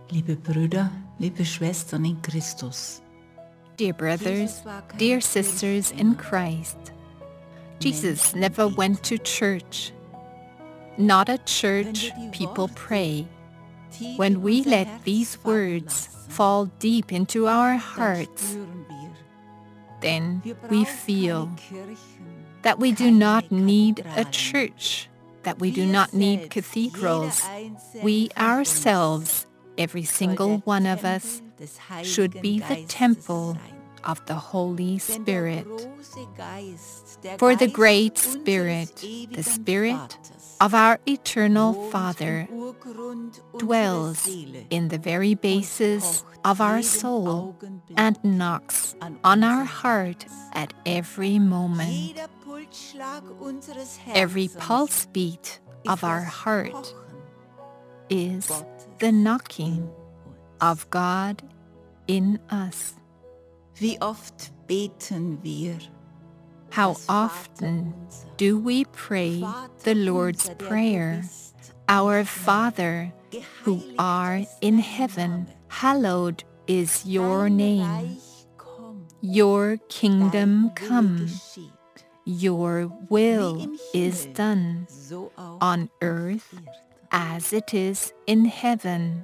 Liebe Brüder, liebe Schwestern in Christus. Dear brothers, dear sisters in Christ, Jesus never went to church. Not at church people pray. When we let these words fall deep into our hearts, then we feel that we do not need a church, that we do not need cathedrals. We ourselves, every single one of us, should be the temple of the Holy Spirit. For the great Spirit, the Spirit of our eternal Father, dwells in the very basis of our soul and knocks on our heart at every moment. Every pulse beat of our heart is the knocking of God in us. Wie oft beten wir? How often do we pray the Lord's Prayer? Our Father, who art in heaven, hallowed is your name. Your kingdom come. Your will is done on earth as it is in heaven.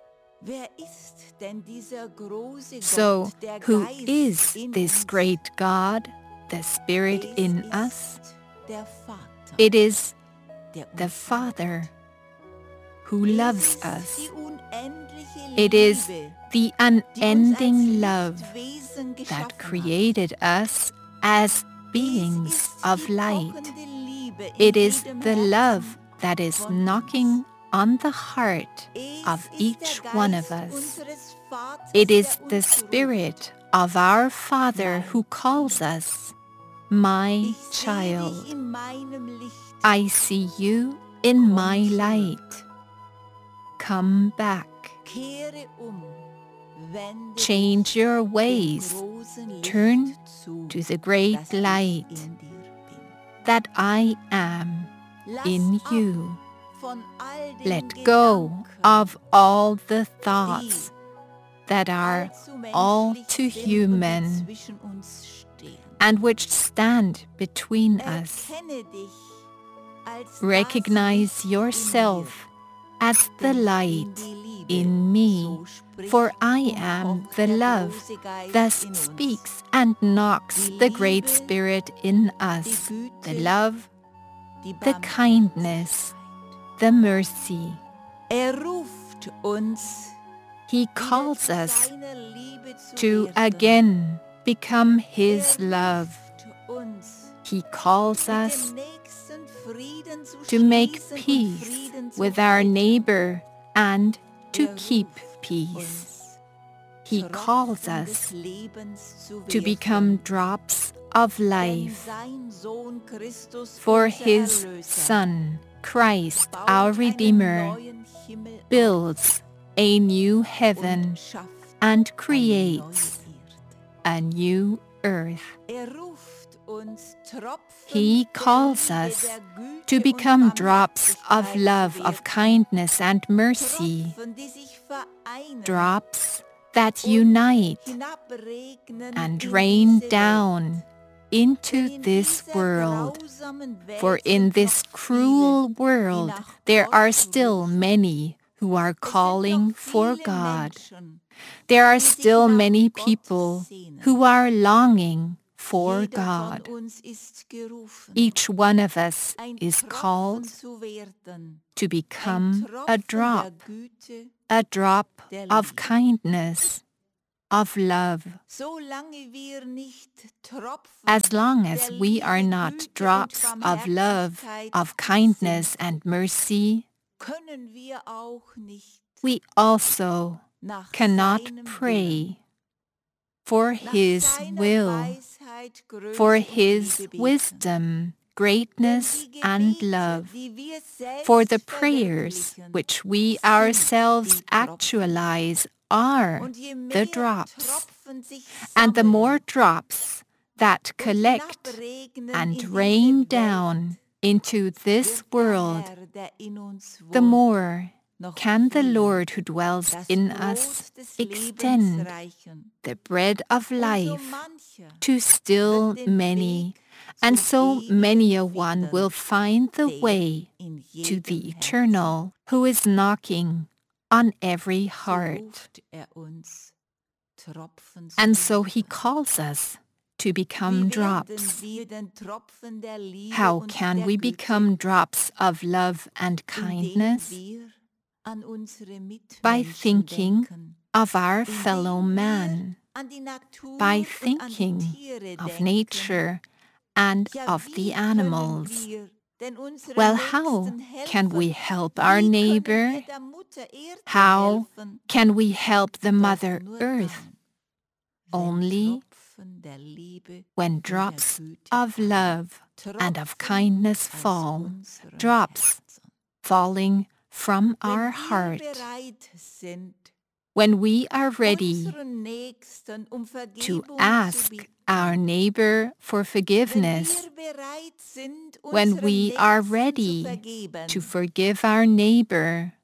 So, who is this great God, the Spirit in us? It is the Father who loves us. It is the unending love that created us as beings of light. It is the love that is knocking on the heart of each one of us. It is the Spirit of our Father who calls us, my child. I see you in my light. Come back. Change your ways. Turn to the great light that I am in you. Let go of all the thoughts that are all too human and which stand between us. Recognize yourself as the light in me, for I am the love. Thus speaks and knocks the great Spirit in us, the love, the kindness, the mercy. He calls us to again become His love. He calls us to make peace with our neighbor and to keep peace. He calls us to become drops of life. For His Son, Christ, our Redeemer, builds a new heaven and creates a new earth. He calls us to become drops of love, of kindness and mercy, drops that unite and rain down into this world. For in this cruel world there are still many who are calling for God. There are still many people who are longing for God. Each one of us is called to become a drop of kindness, of love. As long as we are not drops of love, of kindness and mercy, we also cannot pray for His will, for His wisdom, greatness and love, for the prayers which we ourselves actualize are the drops, and the more drops that collect and rain down into this world, the more can the Lord who dwells in us extend the bread of life to still many, and so many a one will find the way to the eternal, who is knocking on every heart. And so he calls us to become drops. How can we become drops of love and kindness? By thinking of our fellow man, by thinking of nature and of the animals. Well, how can we help our neighbor? How can we help the Mother Earth? Only when drops of love and of kindness fall, drops falling from our heart. When we are ready to ask our neighbor for forgiveness, when we are ready to forgive our neighbor,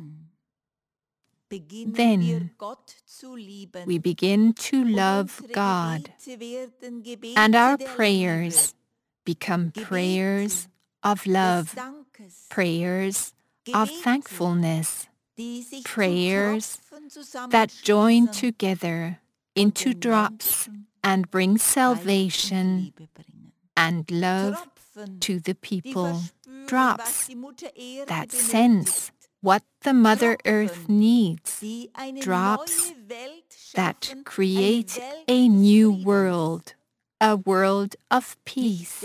then we begin to love God, and our prayers become prayers of love, prayers of thankfulness, prayers that join together into drops and bring salvation and love to the people. Drops that sense what the Mother Earth needs. Drops that create a new world, a world of peace.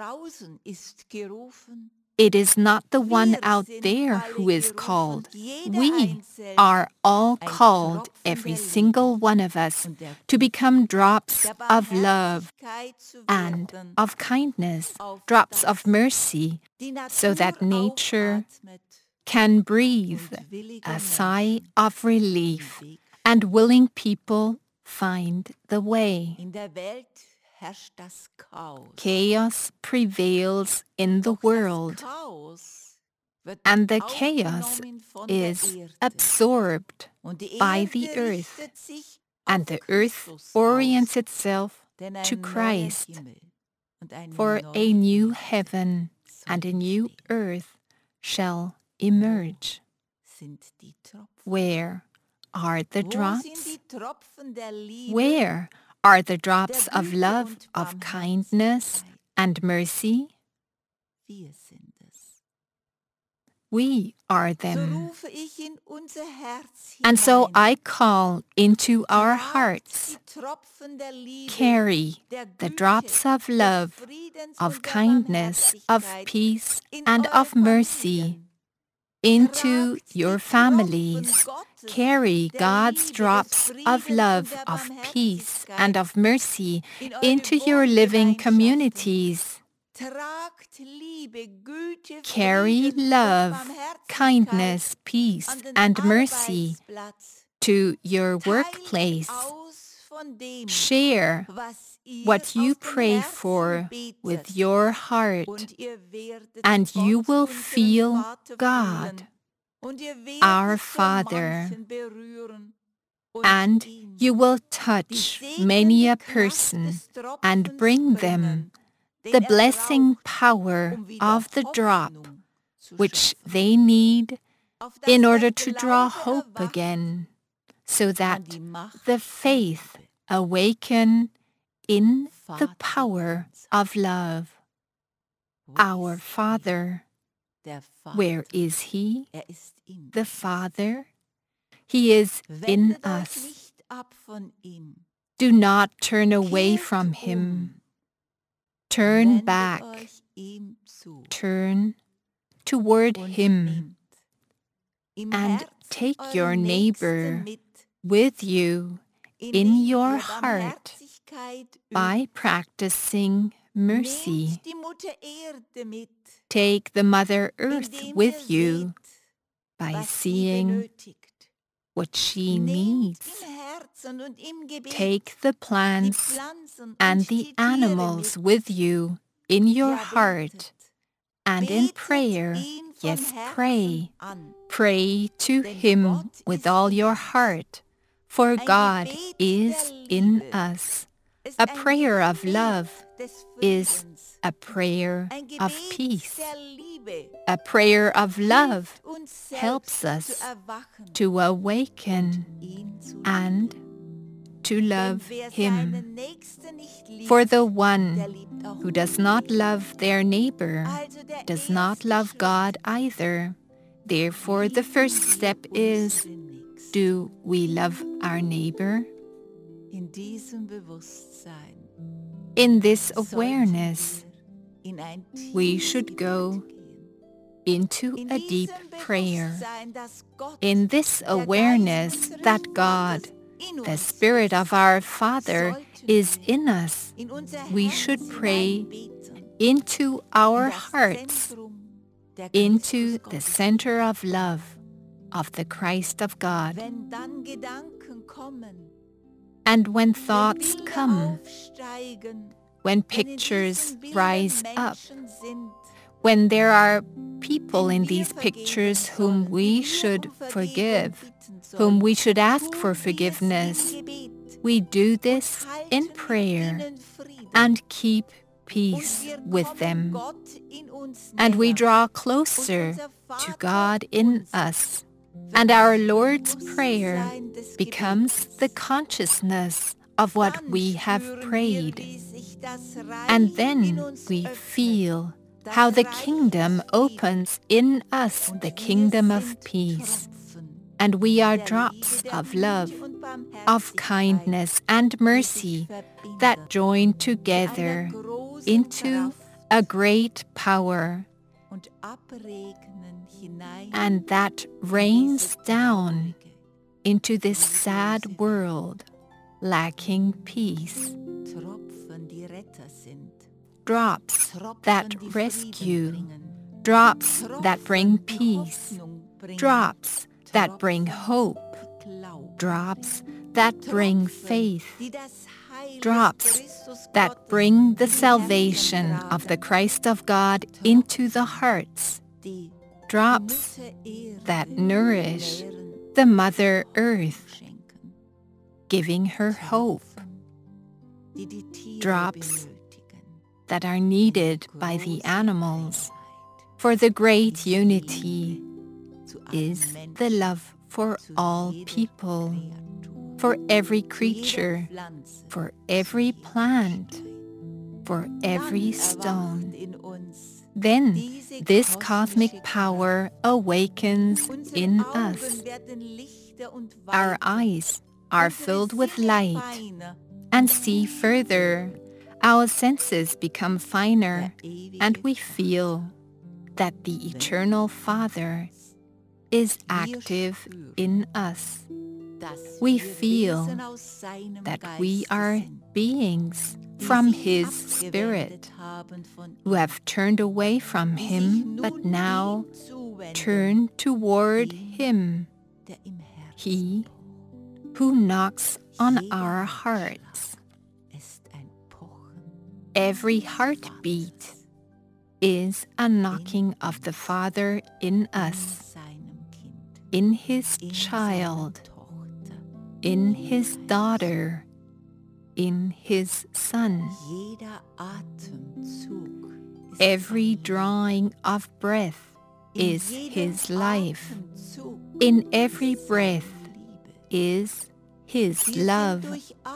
It is not the one out there who is called. We are all called, every single one of us, to become drops of love and of kindness, drops of mercy, so that nature can breathe a sigh of relief and willing people find the way. Chaos prevails in the world, and the chaos is absorbed by the earth, and the earth orients itself to Christ, for a new heaven and a new earth shall emerge. Where are the drops? Where are the drops of love, of kindness and mercy? We are them. And so I call into our hearts, carry the drops of love, of kindness, of peace, and of mercy into your families. Carry God's drops of love, of peace, and of mercy into your living communities. Carry love, kindness, peace, and mercy to your workplace. Share what you pray for with your heart, and you will feel God, our Father, and you will touch many a person and bring them the blessing power of the drop which they need in order to draw hope again, so that the faith awaken in the power of love. Our Father, where is He? The Father? He is in us. Do not turn away from Him. Turn back. Turn toward Him. And take your neighbor with you in your heart by practicing mercy. Take the Mother Earth with you by seeing what she needs. Take the plants and the animals with you in your heart and in prayer Yes, pray. Pray to Him with all your heart, for God is in us. A prayer of love is a prayer of peace. A prayer of love helps us to awaken and to love Him. For the one who does not love their neighbor does not love God either. Therefore, the first step is, do we love our neighbor? In this awareness, we should go into a deep prayer. In this awareness that God, the Spirit of our Father, is in us, we should pray into our hearts, into the center of love of the Christ of God. And when thoughts come, when pictures rise up, when there are people in these pictures whom we should forgive, whom we should ask for forgiveness, we do this in prayer and keep peace with them. And we draw closer to God in us. And our Lord's Prayer becomes the consciousness of what we have prayed. And then we feel how the kingdom opens in us, the kingdom of peace. And we are drops of love, of kindness and mercy that join together into a great power, and that rains down into this sad world lacking peace. Drops that rescue, drops that bring peace, drops that bring hope, drops that bring faith, drops that bring the salvation of the Christ of God into the hearts, drops that nourish the Mother Earth, giving her hope, drops that are needed by the animals, for the great unity is the love for all people, for every creature, for every plant, for every stone. Then this cosmic power awakens in us. Our eyes are filled with light and see further. Our senses become finer, and we feel that the Eternal Father is active in us. We feel that we are beings from His Spirit, who have turned away from Him, but now turn toward Him, He who knocks on our hearts. Every heartbeat is a knocking of the Father in us, in His child, in His daughter, in His Son. Every drawing of breath is His life. In every breath is His love.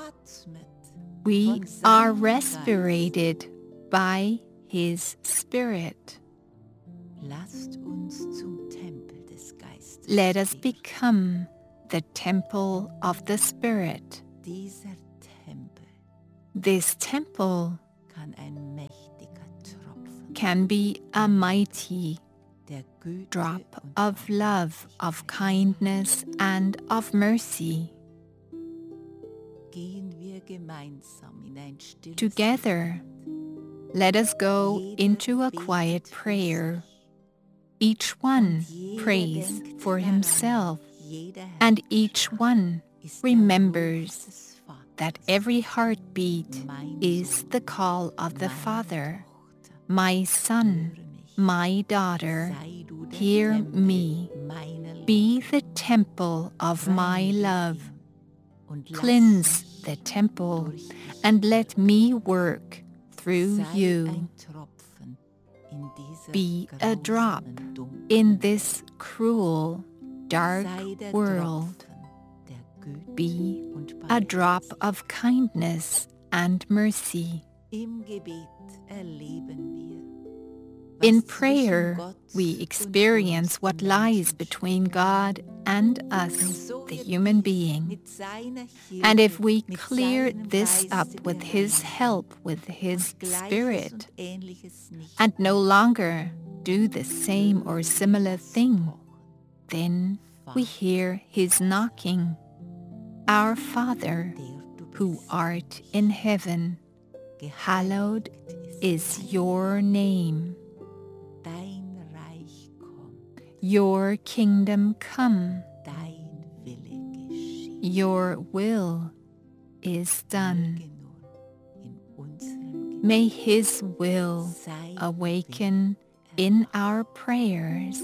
We are respirated by His Spirit. Let us become the temple of the Spirit. This temple can be a mighty drop of love, of kindness, and of mercy. Together, let us go into a quiet prayer. Each one prays for himself, and each one remembers that every heartbeat is the call of the Father. My son, my daughter, sei du der hear Tempel me. meiner Liebe. Be the temple of my Reinige love. ihn und lass Cleanse mich the temple durch dich and let wirken. me work through Sei you. ein Tropfen in dieser Be a drop grausamen, dunklen in this cruel, dark Sei der world. Tropfen der Güte Be und a drop Barmherzigkeit. of kindness and mercy. Im Gebet erleben wir, In was zwischen prayer, Gott we und experience uns, what den lies Menschen, between God and Und us, so the wird human dies being. mit seiner And if Hilfe, we mit clear seinem this up Geiste with His bereinigt help, with His und Gleiches Spirit, und Ähnliches nicht and no mehr longer do the same or similar das thing, Pochen. then we Vater, hear His knocking. Our Father, der du who bist, art in heaven, hallowed geheiligt is dein your name. Dein Reich komm, Your kingdom come. dein Wille geschieht. Your will is done. Möge nun in unserem May His will Gebet sein awaken Wille in erwachen. our prayers.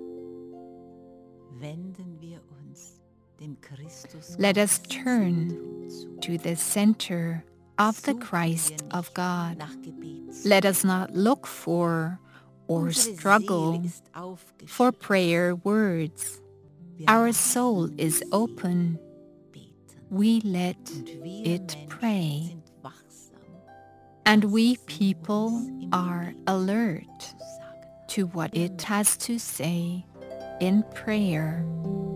Wenden wir uns dem Christus Let us Gottes turn Zentrum zu. to the center of the Suchen Christ wir of nicht God. nach Gebets. Let us not look for or Unsere struggle Seele ist for aufgeschlossen. prayer words. Wir Our lassen soul die is Seele open. beten. We let Und wir it Menschen pray. sind wachsam, And was we sie uns people im are Gebet alert zu sagen hat. to what it has to say in prayer.